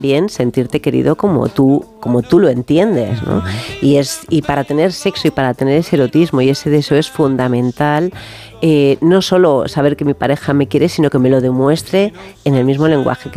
bien sentirte querido como tú lo entiendes, ¿no? Y para tener sexo y para tener ese erotismo y ese deseo es fundamental no solo saber que mi pareja me quiere, sino que me lo demuestre en el mismo lenguaje que